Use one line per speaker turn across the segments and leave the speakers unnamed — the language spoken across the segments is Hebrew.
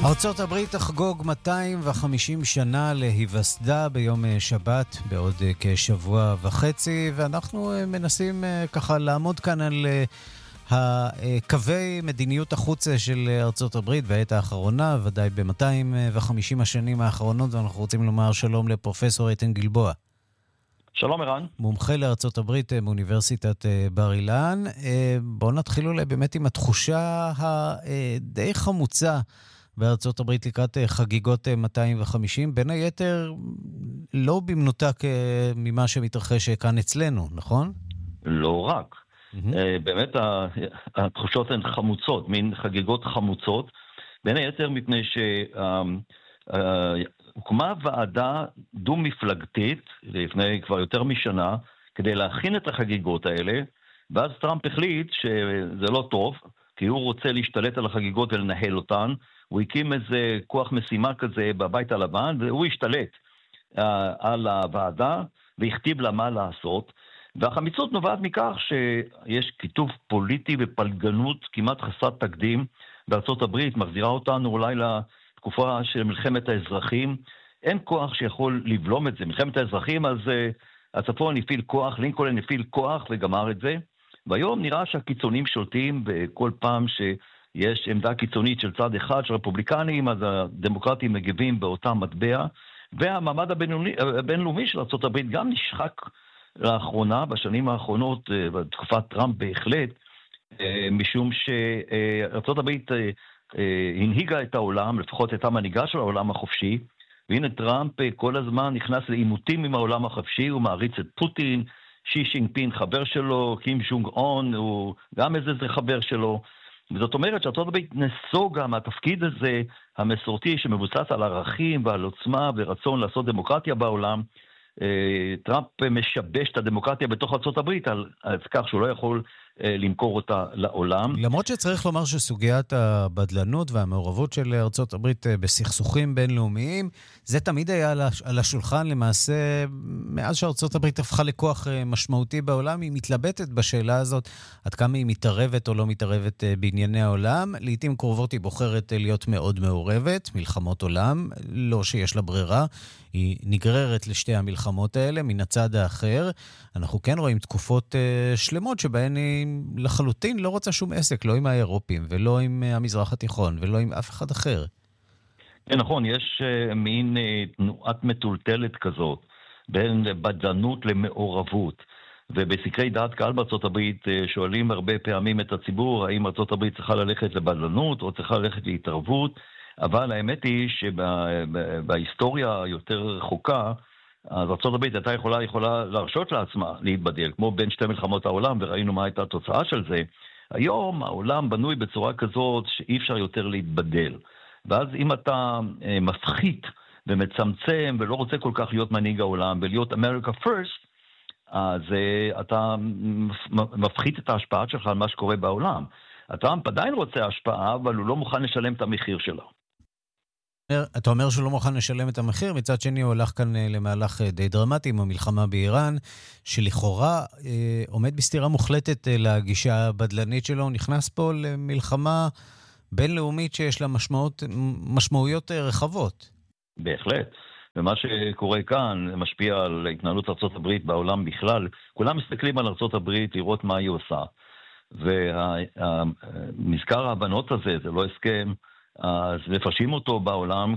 ארצות הברית תחגוג 250 שנה להיווסדה ביום שבת בעוד כשבוע וחצי, ואנחנו מנסים ככה לעמוד כאן על הקווי מדיניות החוץ של ארצות הברית בעת האחרונה, ודאי ב-250 השנים האחרונות, ואנחנו רוצים לומר שלום לפרופסור איתן גלבוע.
שלום ערן.
מומחה לארצות הברית מאוניברסיטת בר אילן. בואו נתחיל אולי באמת עם התחושה הדי חמוצה בארצות הברית לקראת חגיגות 250, בין היתר לא במנותק ממה שמתרחש כאן אצלנו, נכון?
לא רק. באמת התחושות הן חמוצות, מין חגיגות חמוצות, בין היתר מפני שהוקמה ועדה דו-מפלגתית לפני כבר יותר משנה, כדי להכין את החגיגות האלה, ואז טראמפ החליט שזה לא טוב, כי הוא רוצה להשתלט על החגיגות ולנהל אותן. הוא הקים איזה כוח משימה כזה בבית הלבן, והוא השתלט על הוועדה והכתיב לה מה לעשות. והחמיצות נובעת מכך שיש כיתוב פוליטי ופלגנות כמעט חסרת תקדים בארצות הברית, מחזירה אותנו אולי לתקופה של מלחמת האזרחים. אין כוח שיכול לבלום את זה. מלחמת האזרחים, אז הצפון הפעיל כוח, לינקולן הפעיל כוח וגמר את זה. והיום נראה שהקיצונים שולטים בכל פעם יש עמדה קיצונית של צד אחד, של רפובליקנים, אז הדמוקרטים מגיבים באותה מטבע, והמעמד הבינלאומי של ארצות הברית גם נשחק לאחרונה, בשנים האחרונות, בתקופת טראמפ בהחלט, משום שארצות הברית הנהיגה את העולם, לפחות את המנהיגה של העולם החופשי, והנה טראמפ כל הזמן נכנס לעימותים עם העולם החופשי, הוא מעריץ את פוטין, שי שינפין חבר שלו, קים ז'ונג און, הוא גם איזה חבר שלו, וזאת אומרת שארצות הברית נסוגה מהתפקיד הזה המסורתי שמבוסס על ערכים ועל עוצמה ורצון לעשות דמוקרטיה בעולם. טראמפ משבש את הדמוקרטיה בתוך ארצות הברית על כך שהוא לא יכול למכור אותה לעולם.
למרות שצריך לומר שסוגיית הבדלנות והמעורבות של ארצות הברית בסכסוכים בינלאומיים, זה תמיד היה על השולחן למעשה, מאז שארצות הברית הפכה לכוח משמעותי בעולם, היא מתלבטת בשאלה הזאת, עד כמה היא מתערבת או לא מתערבת בענייני העולם. לעתים קרובות היא בוחרת להיות מאוד מעורבת, מלחמות עולם, לא שיש לה ברירה, היא נגררת לשתי המלחמות האלה. מן הצד האחר, אנחנו כן רואים תקופות שלמות שבהן היא לחלוטין לא רוצה שום עסק, לא עם האירופים ולא עם המזרח התיכון ולא עם אף אחד אחר.
כן, נכון, יש מין תנועת מטולטלת כזאת, בין בדלנות למעורבות, ובסקרי דעת קהל בארצות הברית שואלים הרבה פעמים את הציבור, האם ארצות הברית צריכה ללכת לבדלנות או צריכה ללכת להתערבות, אבל האמת היא שבהיסטוריה היותר רחוקה, אז ארצות הברית הייתה יכולה להרשות לעצמה להתבדל, כמו בין שתי מלחמות העולם, וראינו מה הייתה התוצאה של זה. היום העולם בנוי בצורה כזאת שאי אפשר יותר להתבדל. ואז אם אתה מפחית ומצמצם ולא רוצה כל כך להיות מנהיג העולם ולהיות America First, אז אתה מפחית את ההשפעה שלך על מה שקורה בעולם. הטראמפ עדיין רוצה השפעה, אבל הוא לא מוכן לשלם את המחיר שלו.
אתה אומר שהוא לא מוכן לשלם את המחיר, מצד שני הוא הולך כאן למהלך די דרמטי עם המלחמה באיראן, שלכאורה עומד בסתירה מוחלטת לגישה הבדלנית שלו, הוא נכנס פה למלחמה בינלאומית שיש לה משמעויות רחבות.
בהחלט, ומה שקורה כאן משפיע על התנהלות ארצות הברית בעולם בכלל, כולם מסתכלים על ארצות הברית לראות מה היא עושה, והמזכר ההבנות הזה, זה לא הסכם, אז מפרשים אותו בעולם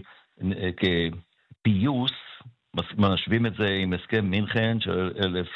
כפיוס, משווים את זה עם הסכם מינכן של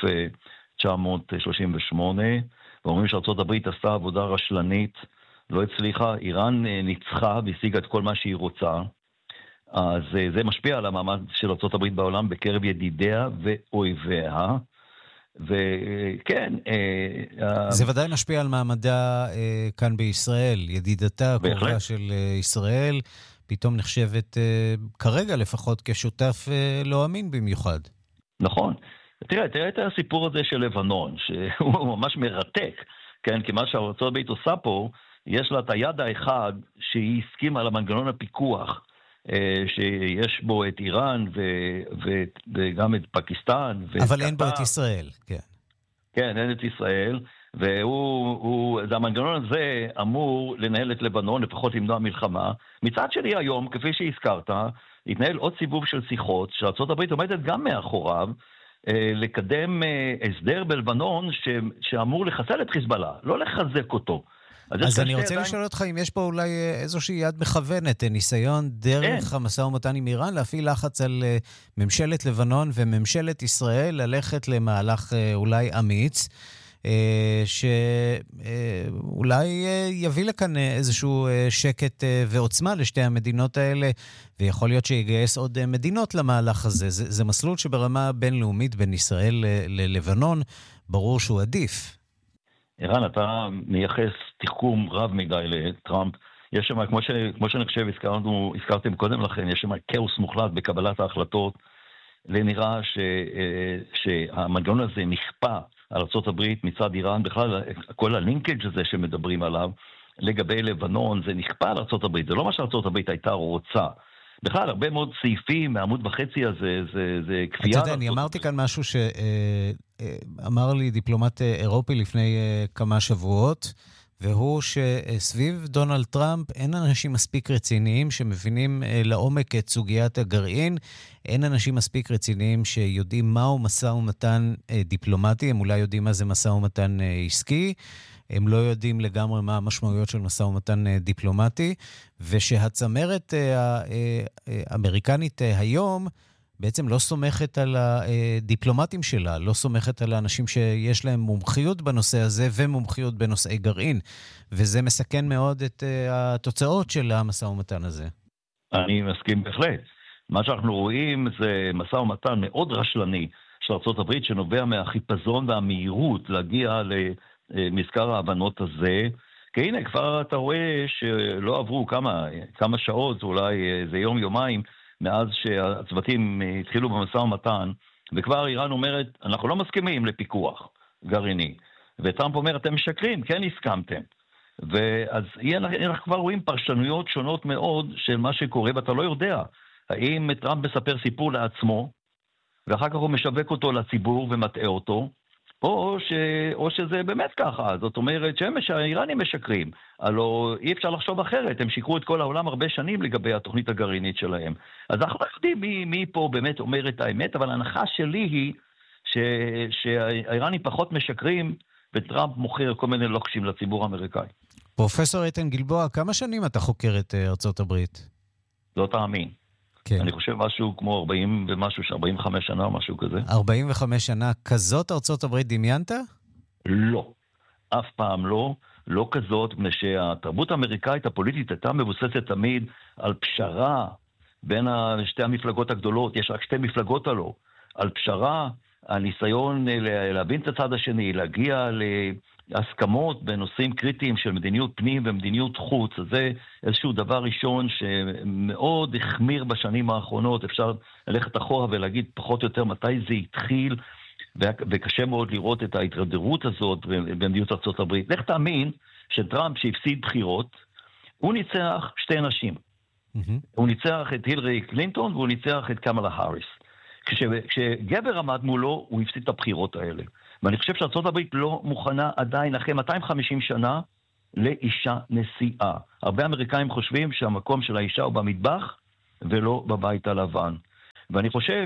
1938, ואומרים שארצות הברית עשתה עבודה רשלנית, לא הצליחה, איראן ניצחה והשיגה את כל מה שהיא רוצה, אז זה משפיע על המעמד של ארצות הברית בעולם בקרב ידידיה ואויביה, וכן,
זה ודאי משפיע על מעמדה כאן בישראל, ידידתה הקרובה של ישראל, פתאום נחשבת כרגע לפחות כשותף לא אמין במיוחד.
נכון. תראה את הסיפור הזה של לבנון, שהוא ממש מרתק, כן, כי מה שארצות הברית עושה פה, יש לה את היד האחד שהיא הסכימה על המנגנון הפיקוח, שיש בו את איראן וגם את פקיסטן.
אבל אין בו את ישראל, כן.
כן, אין את ישראל, המנגנון הזה אמור לנהל את לבנון, לפחות למנוע מלחמה. מצד שני היום, כפי שהזכרת, התנהל עוד סיבוב של שיחות, שארצות הברית עומדת גם מאחוריו, לקדם הסדר בלבנון שאמור לחסל את חיזבאללה, לא לחזק אותו.
אז אני רוצה לשאול אותך אם יש פה אולי איזושהי יד מכוונת, ניסיון דרך המשא ומתן עם איראן, להפעיל לחץ על ממשלת לבנון וממשלת ישראל, ללכת למהלך אולי אמיץ, שאולי יביא לכאן איזשהו שקט ועוצמה לשתי המדינות האלה, ויכול להיות שיגייס עוד מדינות למהלך הזה. זה מסלול שברמה בינלאומית בין ישראל ללבנון, ברור שהוא עדיף.
ערן, אתה מייחס תחכום רב מדי לטראמפ. יש שם, כמו שאני חושב, הזכרתם קודם לכן, יש שם כאוס מוחלט בקבלת ההחלטות. לנראה שהמנגנון הזה נכפה על ארצות הברית מצד איראן, בכלל כל הלינקג' הזה שמדברים עליו, לגבי לבנון, זה נכפה על ארצות הברית. זה לא מה שארצות הברית הייתה רוצה. בכלל, הרבה מאוד סעיפים מעמוד וחצי הזה, זה כפייה.
אתה יודע, אני אמרתי כאן משהו שאמר לי דיפלומט אירופי לפני כמה שבועות, והוא שסביב דונלד טראמפ אין אנשים מספיק רציניים שמבינים לעומק את סוגיית הגרעין, אין אנשים מספיק רציניים שיודעים מהו משא ומתן דיפלומטי, הם אולי יודעים מה זה משא ומתן עסקי, הם לא יודעים לגמרי מה המשמעויות של משא ומתן דיפלומטי, ושהצמרת האמריקנית היום בעצם לא סומכת על הדיפלומטים שלה, לא סומכת על האנשים שיש להם מומחיות בנושא הזה ומומחיות בנושאי גרעין, וזה מסכן מאוד את התוצאות של המשא ומתן הזה. אני
מסכים בהחלט. מה שאנחנו רואים זה משא ומתן מאוד רשלני של ארצות הברית, שנובע מהחיפזון והמהירות להגיע למזכר ההבנות הזה, כי הנה כבר אתה רואה שלא עברו כמה שעות, אולי זה יום-יומיים, מאז שהצוותים התחילו במשא ומתן, וכבר איראן אומרת, אנחנו לא מסכימים לפיקוח גרעיני. וטראמפ אומר, אתם משקרים, כן הסכמתם. ואז אנחנו כבר רואים פרשנויות שונות מאוד של מה שקורה, ואתה לא יודע, האם טראמפ מספר סיפור לעצמו, ואחר כך הוא משווק אותו לציבור ומטעה אותו, או שזה באמת ככה. זאת אומרת שהאיראנים משקרים, הלוא אי אפשר לחשוב אחרת, הם שיקרו את כל העולם הרבה שנים לגבי התוכנית הגרעינית שלהם. אז אנחנו לא יודעים מי פה באמת אומר את האמת, אבל ההנחה שלי היא שהאיראנים פחות משקרים, וטראמפ מוכר כל מיני לוקשים לציבור האמריקאי.
פרופסור איתן גלבוע, כמה שנים אתה חוקר את ארצות הברית?
לא תאמין. כן. אני חושב משהו כמו 40 ומשהו, 45 שנה או משהו כזה.
45 שנה, כזאת ארצות הברית דמיינת?
לא, אף פעם לא, לא כזאת, מפני שהתרבות האמריקאית הפוליטית הייתה מבוססת תמיד על פשרה בין שתי המפלגות הגדולות, יש רק שתי מפלגות הלא, על פשרה, הניסיון להבין את הצד השני, להגיע להסכמות בנושאים קריטיים של מדיניות פנים ומדיניות חוץ. אז זה איזשהו דבר ראשון שמאוד החמיר בשנים האחרונות, אפשר ללכת אחורה ולהגיד פחות או יותר מתי זה התחיל, וקשה מאוד לראות את ההתדרדרות הזאת במדיניות ארצות הברית. לך תאמין שטראמפ שהפסיד בחירות, הוא ניצח שתי נשים. הוא ניצח את הילרי קלינטון והוא ניצח את קמלה האריס. כשגבר עמד מולו, הוא הפסיד את הבחירות האלה. ואני חושב שארצות הברית לא מוכנה עדיין, אחרי 250 שנה, לאישה נשיאה. הרבה אמריקאים חושבים שהמקום של האישה הוא במטבח, ולא בבית הלבן. ואני חושב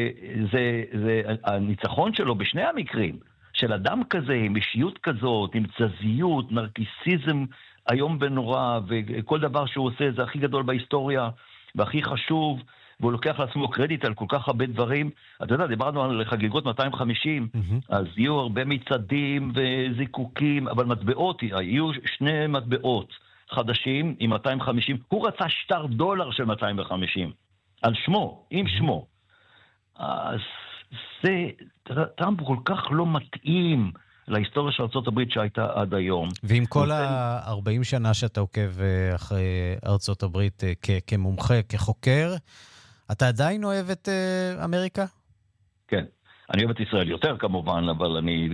שזה הניצחון שלו בשני המקרים, של אדם כזה, עם אישיות כזאת, עם תזזיות, נרקיסיזם היום ונורא, וכל דבר שהוא עושה זה הכי גדול בהיסטוריה, והכי חשוב, והוא לוקח לעצמו קרדיט על כל כך הרבה דברים. אתה יודע, דיברנו על חגיגות 250, אז יהיו הרבה מצעדים וזיקוקים, אבל מטבעות, יהיו שני מטבעות חדשים עם 250. הוא רצה $2 של 250, על שמו, עם שמו. אז זה, טראמפ כל כך לא מתאים להיסטוריה של ארצות הברית שהייתה עד היום.
ועם כל ה-40 שנה שאתה עוקב אחרי ארצות הברית כמומחה, כחוקר, אתה עדיין אוהב את אמריקה?
כן, אני אוהב את ישראל יותר כמובן, אבל אני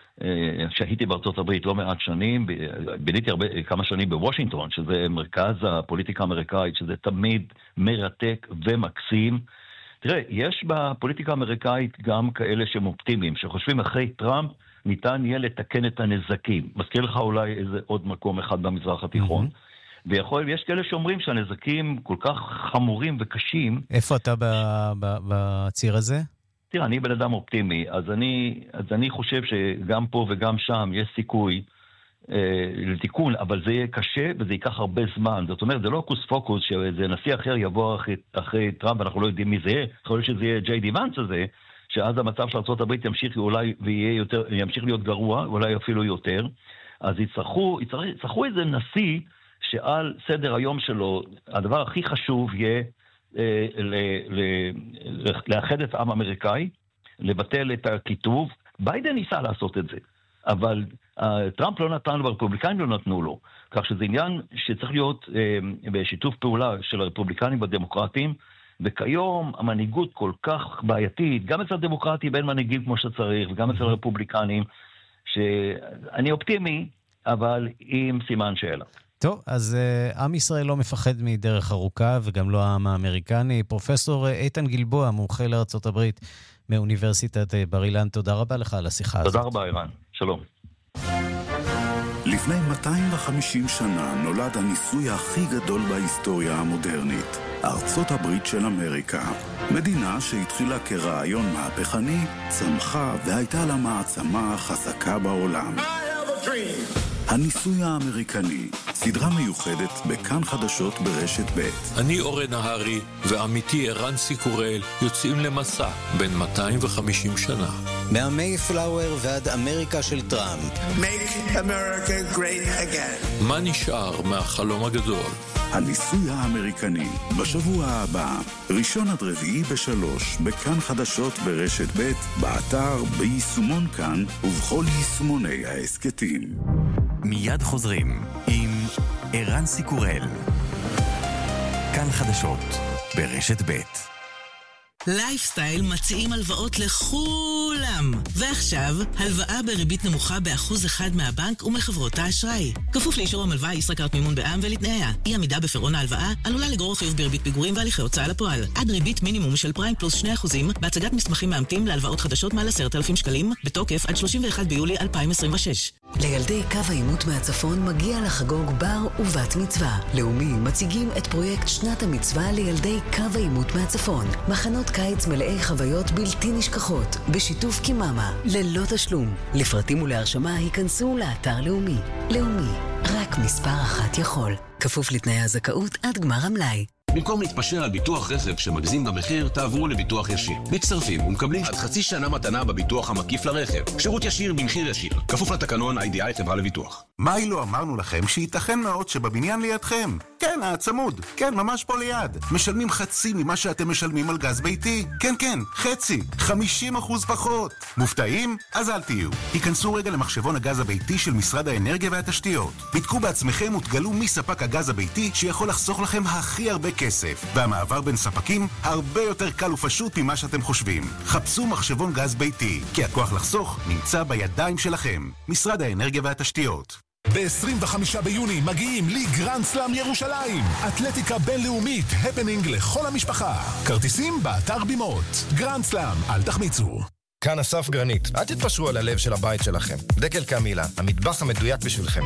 שהייתי בארצות הברית לא מעט שנים, ביליתי כמה שנים בוושינגטון, שזה מרכז הפוליטיקה האמריקאית, שזה תמיד מרתק ומקסים. תראה, יש בפוליטיקה האמריקאית גם כאלה שהם אופטימיים, שחושבים אחרי טראמפ ניתן יהיה לתקן את הנזקים. מזכיר לך אולי איזה עוד מקום אחד במזרח התיכון. ויש כאלה שאומרים שהנזקים כל כך חמורים וקשים.
איפה אתה בציר הזה?
תראה, אני בן אדם אופטימי, אז אני חושב שגם פה וגם שם יש סיכוי לתיקון, אבל זה יהיה קשה וזה ייקח הרבה זמן. זאת אומרת, זה לא קוס פוקוס שאיזה נשיא אחר יבוא אחרי טראמפ, ואנחנו לא יודעים מי זה יהיה. יכול להיות שזה יהיה ג'יי די ואנס הזה, שאז המצב של ארצות הברית ימשיך אולי ימשיך להיות גרוע, אולי אפילו יותר. אז יצטרכו איזה נשיא שעל סדר היום שלו, הדבר הכי חשוב יהיה לאחד את העם האמריקאי, לבטל את הכיתוב. ביידן ניסה לעשות את זה, אבל טראמפ לא נתן לו, הרפובליקנים לא נתנו לו. כך שזה עניין שצריך להיות בשיתוף פעולה של הרפובליקנים והדמוקרטים, וכיום המנהיגות כל כך בעייתית, גם אצל הדמוקרטים בין מנהיגים כמו שצריך, וגם אצל הרפובליקנים, שאני אופטימי, אבל עם סימן שאלה.
טוב, אז עם ישראל לא מפחד מדרך ארוכה, וגם לא העם האמריקני. פרופסור איתן גלבוע, מומחה לארצות הברית מאוניברסיטת בר אילן, תודה רבה לך על השיחה הזאת.
תודה רבה, אירן. שלום.
לפני 250 שנה נולד הניסוי הכי גדול בהיסטוריה המודרנית, ארצות הברית של אמריקה. מדינה שהתחילה כרעיון מהפכני, צמחה והייתה לה מעצמה חזקה בעולם. הניסוי האמריקני, סדרה מיוחדת בכאן חדשות ברשת ב'.
אני אורן נהרי ועמיתי ערן סיקורל יוצאים למסע בין 250 שנה.
מהמייפלאואר ועד אמריקה של טראמפ.
Make America great again.
מה נשאר מהחלום הגדול?
הניסוי האמריקני, בשבוע הבא, 1-4 ב-3, בכאן חדשות ברשת ב', באתר, ביישומון כאן ובכל יישומוני העסקתים.
מיד חוזרים עם ערן סיקורל. כאן חדשות ברשת ב'.
לייפסטייל מציעים הלוואות לכולם. ועכשיו, הלוואה בריבית נמוכה ב1% מהבנק ומחברות האשראי. כפוף לאישור המלווה ישראכרט מימון בע"מ ולתנאיה. אי עמידה בפירעון ההלוואה עלולה לגרור חיוב בריבית פיגורים והליכי הוצאה לפועל. עד ריבית מינימום של פריים פלוס 2% בהצגת מסמכים מאמתים להלוואות חדשות מעל 10,000 שקלים, בתוקף עד 31 ביולי 2026.
לילדי קו העימות מהצפון מגיע לחגוג בר ובת מצווה. לאומי מציגים את פרויקט שנת המצווה לילדי קו העימות מהצפון. מחנות קיץ מלאי חוויות בלתי נשכחות, בשיתוף קיממה, ללא תשלום. לפרטים ולהרשמה היכנסו לאתר לאומי. לאומי, רק מספר אחת יכול. כפוף לתנאי הזכאות עד גמר המלאי.
במקום להתפשר על ביטוח רכב שמגזים במחיר, תעברו לביטוח ישיר. מצטרפים ומקבלים עד חצי שנה מתנה בביטוח המקיף לרכב. שירות ישיר במחיר ישיר. כפוף לתקנון IDI חברה לביטוח.
מה לא אמרנו לכם שייתכן מאוד שבבניין לידכם? כן, הצמוד. כן, ממש פה ליד. משלמים חצי ממה שאתם משלמים על גז ביתי. כן, כן, חצי. 50% פחות. מופתעים? אז אל תהיו. היכנסו רגע למחשבון הגז הביתי של משרד האנרגיה והתשתיות. בדקו בעצמכם ותגלו מי ספק הגז הביתי שיכול לחסוך לכם הכי הרבה כסף. והמעבר בין ספקים הרבה יותר קל ופשוט ממה שאתם חושבים. חפשו מחשבון גז ביתי, כי הכוח לחסוך נמצא בידיים שלכם. משרד האנרגיה והתשתיות.
ב-25 ביוני מגיעים לי גרנד סלאם ירושלים, אתלטיקה בינלאומית, הפנינג לכל המשפחה. כרטיסים באתר בימות. גרנד סלאם, אל תחמיצו.
כאן אסף גרנית, אל תתפשרו על הלב של הבית שלכם. דקל קמילה, המטבח המדויק בשבילכם.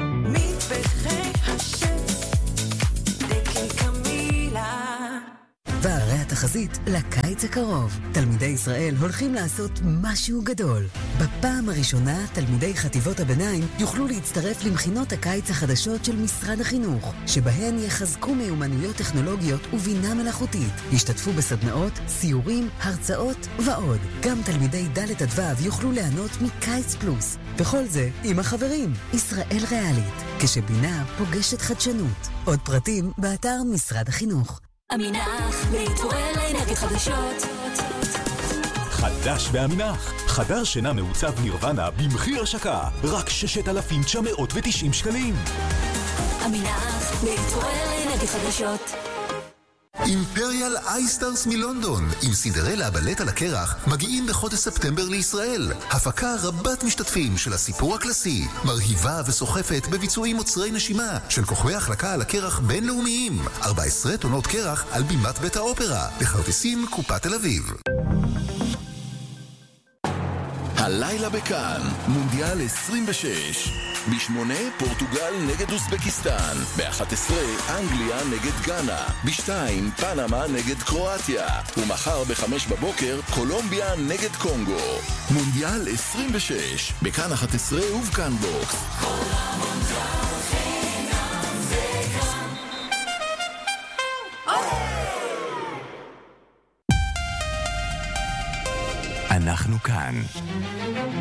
מטבחי השף, דקל קמילה.
והרי התחזית לקיץ הקרוב. תלמידי ישראל הולכים לעשות משהו גדול. בפעם הראשונה, תלמידי חטיבות הביניים יוכלו להצטרף למכינות הקיץ החדשות של משרד החינוך, שבהן יחזקו מיומנויות טכנולוגיות ובינה מלאכותית. ישתתפו בסדנאות, סיורים, הרצאות ועוד. גם תלמידי ד' עד ו' יוכלו ליהנות מקיץ פלוס. וכל זה עם החברים. ישראל ריאלית, כשבינה פוגשת חדשנות. עוד פרטים באתר משרד החינוך.
אמינח, להתעורר לאנרגיות חדשות.
חדש באמינח, חדר שינה מעוצב נירוונה במחיר השקה, רק 6,990 שקלים.
אמינח, להתעורר לאנרגיות חדשות.
אימפריאל אייסטארס מלונדון עם סינדרלה הבלט על הקרח מגיעים בחודש ספטמבר לישראל. הפקה רבת משתתפים של הסיפור הקלאסי, מרהיבה וסוחפת בביצועים מוצרי נשימה של כוכבי החלקה על הקרח בינלאומיים. 14 טונות קרח על בימת בית האופרה, בכרטיסים קופת תל אביב.
הלילה בכאן, מונדיאל 26. ב8 פורטוגל נגד אוזבקיסטן, ב11 אנגליה נגד גאנה, ב2 פנמה נגד קרואטיה, ומחר ב5 בבוקר קולומביה נגד קונגו. מונדיאל 26, בכאן 11 ובכאן בוקס.
אנחנו כאן